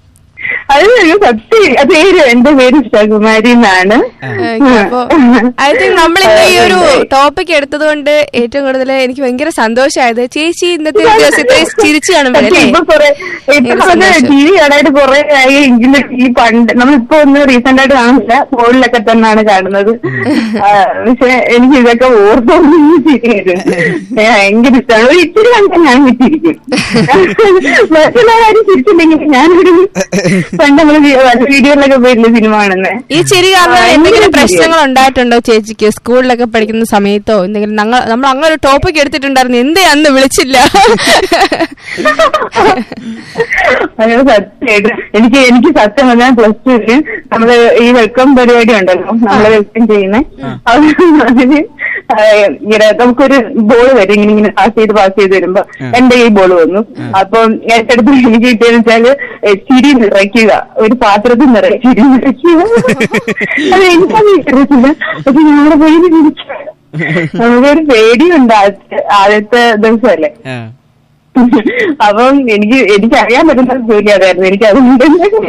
പേര് എന്റെ പേര് ഉഷാകുമാരി എന്നാണ്. ഐ തിങ്ക് നമ്മൾ ഇന്ന് ഈ ഒരു ടോപ്പിക് എടുത്തത് കൊണ്ട് ഏറ്റവും കൂടുതൽ എനിക്ക് ഭയങ്കര സന്തോഷമായത് ചേച്ചി ഇന്നത്തെ ദിവസത്തെ ചിരിച്ചു കാണുമ്പോൾ ടി വി കാണാനായിട്ട് കുറെ ആയി. എങ്കിലും ഈ പണ്ട് നമ്മളിപ്പോ ഒന്ന് റീസെന്റ് ആയിട്ട് കാണില്ല, ഫോണിലൊക്കെ തന്നെയാണ് കാണുന്നത്. പക്ഷെ എനിക്ക് ഇതൊക്കെ ഓർത്തോണ്ട് ചിരിയായിരുന്നു. ഭയങ്കര ഇഷ്ടമാണ്. ഒരു ഇച്ചിരി കണ്ടാൽ ഞാൻ വിറ്റിരിക്കും. മറ്റുള്ള കാര്യം ചിരിച്ചിട്ടുണ്ടെങ്കിൽ ഞാനൊരു പണ്ട് നമ്മള് വീഡിയോയിലൊക്കെ പോയിരുന്ന സിനിമ കാണുന്നത്. ഈ ചിരി കാരണം എന്തെങ്കിലും പ്രശ്നങ്ങൾ ഉണ്ടായിട്ടുണ്ടോ ചേച്ചിക്ക് സ്കൂളിലൊക്കെ പഠിക്കുന്ന സമയത്തോ? എന്തെങ്കിലും നമ്മൾ അങ്ങനെ ഒരു ടോപ്പിക് എടുത്തിട്ടുണ്ടായിരുന്നു, എന്തേ അന്ന് വിളിച്ചില്ല? സത്യമായിട്ട് എനിക്ക് സത്യം പറഞ്ഞാൽ +2 നമ്മള് ഈ വെൽക്കം പരിപാടി ഉണ്ടല്ലോ, നമ്മള് വെൽക്കം ചെയ്യുന്നത്. അതിന് ഇങ്ങനെ നമുക്കൊരു ബോള് വരും, ഇങ്ങനെ പാസ് ചെയ്ത് വരുമ്പോ എന്റെ ഈ ബോള് വന്നു. അപ്പം ഏറ്റെടുത്ത് എനിക്ക് കിട്ടിയെന്ന് വെച്ചാല് ചിരി നിറയ്ക്കുക, ഒരു പാത്രത്തിൽ നിറയെ ചിരി നിറയ്ക്കുക. അത് എനിക്കത് അറിയത്തില്ല. പക്ഷെ ഞങ്ങളുടെ പോയി നമുക്കൊരു പേടിയുണ്ട് ആദ്യത്തെ ദിവസമല്ലേ. അപ്പം എനിക്കറിയാൻ പറ്റുന്ന ജോലി അതായിരുന്നു. എനിക്ക് അതുകൊണ്ട്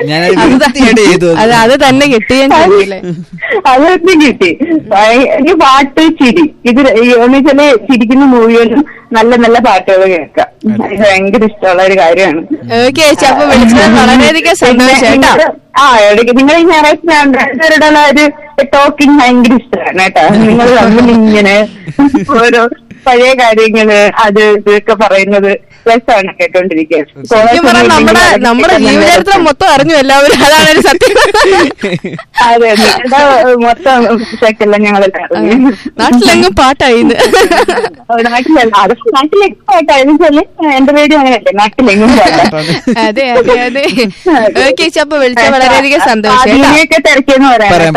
അത് തന്നെ കിട്ടി. അതൊന്നും കിട്ടി. എനിക്ക് പാട്ട് ചിരി ഇത് എന്ന് വെച്ചാല് ചിരിക്കുന്ന മൂവികളിലും നല്ല നല്ല പാട്ടുകൾ കേൾക്കാം. എനിക്ക് ഭയങ്കര ഇഷ്ടമുള്ള ഒരു കാര്യമാണ്. വളരെയധികം സന്തോഷം. ഇടയ്ക്ക് നിങ്ങൾ ഈ ഞായറാഴ്ച ഒരു ടോക്കിംഗ് ഭയങ്കര ഇഷ്ടമാണ് കേട്ടോ. നിങ്ങൾ തമ്മിലിങ്ങനെ ഓരോ പഴയ കാര്യങ്ങള് അത് ഇതൊക്കെ പറയുന്നത് രസമാണ് കേട്ടോണ്ടിരിക്കാൻ. നമ്മുടെ ജീവചരിത്രം മൊത്തം അറിഞ്ഞു എല്ലാവരും, അതാണ് ഒരു സത്യം. അതെ, മൊത്തം വിഷയക്കെല്ലാം ഞങ്ങളെല്ലാം അറിഞ്ഞു. നാട്ടിലെങ്ങും പാട്ടായിന്ന്. നാട്ടിലെങ്ങും പാട്ടായിരുന്നു. എന്റെ പേര് അങ്ങനെയല്ലേ, നാട്ടിലെങ്ങും പാട്ടാണ്. അതെ അതെ അതെ. ഓക്കെ, അപ്പൊ വിളിച്ച വളരെയധികം സന്തോഷം. ഇതിനെയൊക്കെ തിരക്കിയെന്ന് പറയാം.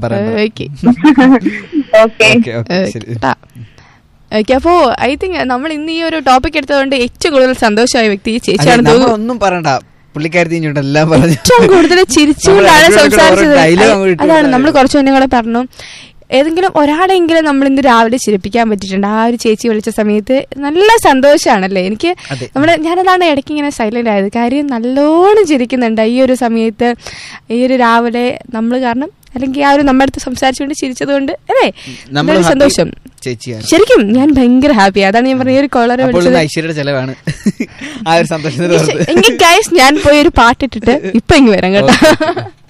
ഓക്കെ, അപ്പോ ഐ തിങ്ക് നമ്മൾ ഇന്ന് ഈ ഒരു ടോപ്പിക് എടുത്തതുകൊണ്ട് ഏറ്റവും കൂടുതൽ സന്തോഷമായ വ്യക്തി ചേച്ചിയാണ്. ഒന്നും പറയണ്ട, പുള്ളിക്കാരത്തി എല്ലാം പറഞ്ഞു. ഏറ്റവും കൂടുതൽ ചിരിച്ചുകൊണ്ടാണ് സംസാരിച്ചത്. അതാണ് നമ്മൾ കുറച്ചു മുന്നേ കൂടെ പറഞ്ഞു. ഏതെങ്കിലും ഒരാളെങ്കിലും നമ്മൾ ഇന്ന് രാവിലെ ചിരിപ്പിക്കാൻ പറ്റിയിട്ടുണ്ട്. ആ ഒരു ചേച്ചി വിളിച്ച സമയത്ത് നല്ല സന്തോഷമാണല്ലേ എനിക്ക്. ഞാനതാണ് ഇടയ്ക്ക് ഇങ്ങനെ സൈലന്റ് ആയത്. കാര്യം നല്ലോണം ചിരിക്കുന്നുണ്ട് ഈ ഒരു സമയത്ത്, ഈ ഒരു രാവിലെ നമ്മൾ കാരണം, അല്ലെങ്കിൽ ആ ഒരു നമ്മുടെ അടുത്ത് സംസാരിച്ചുകൊണ്ട് ചിരിച്ചത് കൊണ്ട് അല്ലേ സന്തോഷം. ശരിക്കും ഞാൻ ഭയങ്കര ഹാപ്പി. അതാണ് ഞാൻ പറഞ്ഞ ഒരു കോളറെ എങ്കിൽ ഗൈസ് ഞാൻ പോയി ഒരു പാട്ടിട്ടിട്ട് ഇപ്പൊ ഇങ്ങ് വരാം കേട്ടോ.